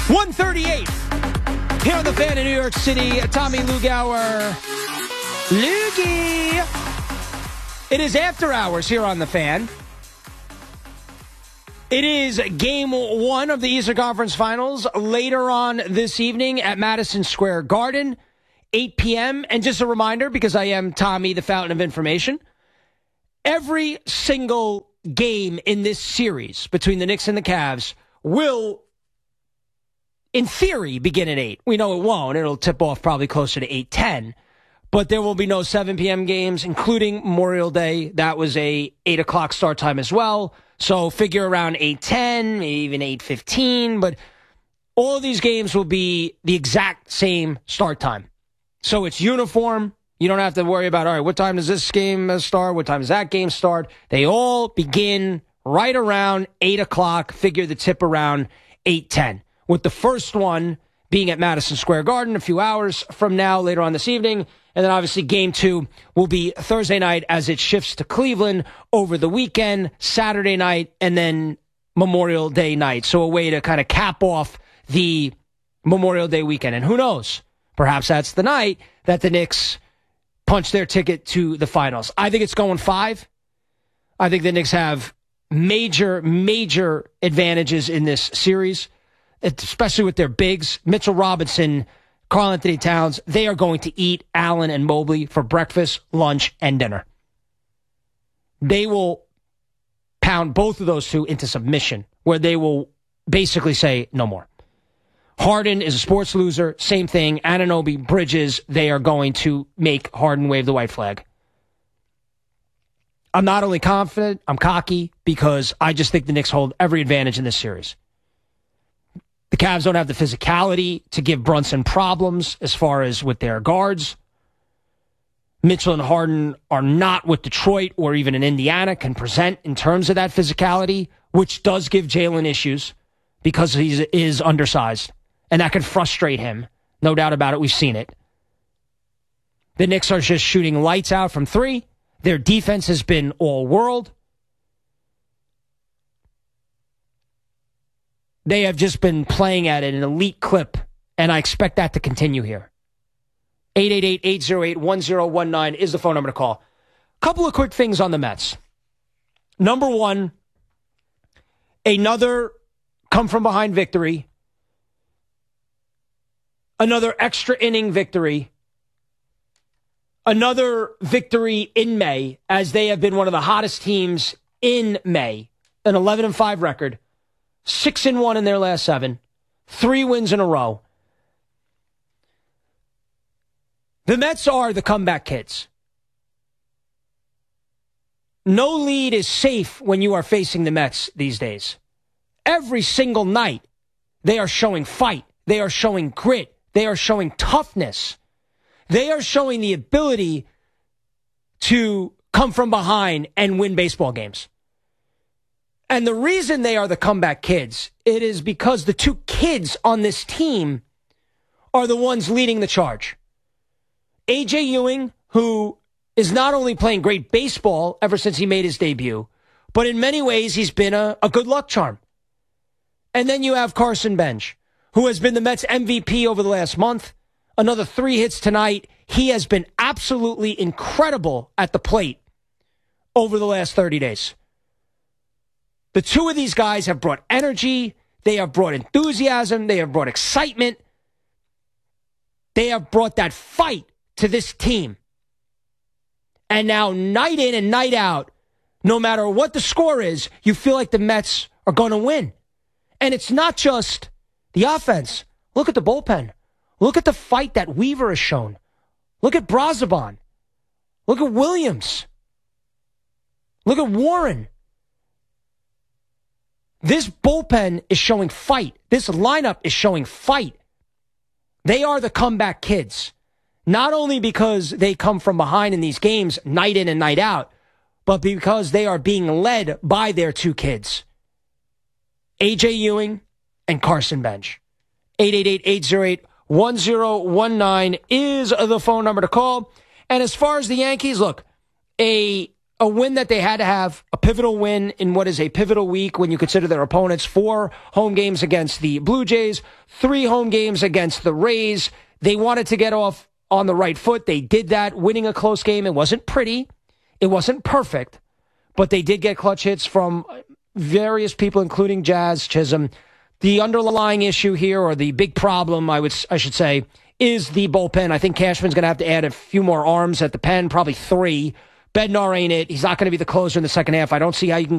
138 here on the Fan in New York City. Tommy Lugauer. Loogie. It is after hours here on the Fan. It is game one of the Eastern Conference Finals later on this evening at Madison Square Garden, 8 p.m. And just a reminder, because I am Tommy, the fountain of information, every single game in this series between the Knicks and the Cavs will, in theory, begin at 8. We know it won't. It'll tip off probably closer to 8:10. But there will be no 7 p.m. games, including Memorial Day. That was a 8 o'clock start time as well. So figure around 8:10, maybe even 8:15. But all of these games will be the exact same start time. So it's uniform. You don't have to worry about, all right, what time does this game start? What time does that game start? They all begin right around 8 o'clock. Figure the tip around 8:10. With the first one being at Madison Square Garden a few hours from now, later on this evening. And then obviously game two will be Thursday night as it shifts to Cleveland over the weekend, Saturday night, and then Memorial Day night. So a way to kind of cap off the Memorial Day weekend. And who knows? Perhaps that's the night that the Knicks punch their ticket to the finals. I think it's going 5. I think the Knicks have major, major advantages in this series, especially with their bigs. Mitchell Robinson, Karl Anthony Towns, they are going to eat Allen and Mobley for breakfast, lunch, and dinner. They will pound both of those two into submission, where they will basically say no more. Harden is a sports loser. Same thing. Anunoby, Bridges, they are going to make Harden wave the white flag. I'm not only confident, I'm cocky, because I just think the Knicks hold every advantage in this series. The Cavs don't have the physicality to give Brunson problems as far as with their guards. Mitchell and Harden are not what Detroit or even in Indiana can present in terms of that physicality, which does give Jalen issues because he is undersized. And that can frustrate him. No doubt about it. We've seen it. The Knicks are just shooting lights out from 3. Their defense has been all world. They have just been playing at an elite clip, and I expect that to continue here. 888-808-1019 is the phone number to call. Couple of quick things on the Mets. Number one, another come-from-behind victory. Another extra inning victory. Another victory in May, as they have been one of the hottest teams in May. An 11-5 record. 6-1 in their last 7. 3 wins in a row. The Mets are the comeback kids. No lead is safe when you are facing the Mets these days. Every single night, they are showing fight. They are showing grit. They are showing toughness. They are showing the ability to come from behind and win baseball games. And the reason they are the comeback kids, it is because the 2 kids on this team are the ones leading the charge. A.J. Ewing, who is not only playing great baseball ever since he made his debut, but in many ways he's been a good luck charm. And then you have Carson Bench, who has been the Mets MVP over the last month. Another 3 hits tonight. He has been absolutely incredible at the plate over the last 30 days. The 2 of these guys have brought energy. They have brought enthusiasm. They have brought excitement. They have brought that fight to this team. And now, night in and night out, no matter what the score is, you feel like the Mets are going to win. And it's not just the offense. Look at the bullpen. Look at the fight that Weaver has shown. Look at Brazoban. Look at Williams. Look at Warren. This bullpen is showing fight. This lineup is showing fight. They are the comeback kids. Not only because they come from behind in these games night in and night out, but because they are being led by their 2 kids. A.J. Ewing and Carson Bench. 888-808-1019 is the phone number to call. And as far as the Yankees, look, a a win that they had to have, a pivotal win in what is a pivotal week when you consider their opponents. 4 home games against the Blue Jays, 3 home games against the Rays. They wanted to get off on the right foot. They did that, winning a close game. It wasn't pretty. It wasn't perfect. But they did get clutch hits from various people, including Jazz Chisholm. The underlying issue here, or the big problem, I should say, is the bullpen. I think Cashman's going to have to add a few more arms at the pen, probably 3. Bednar ain't it. He's not going to be the closer in the second half. I don't see how you can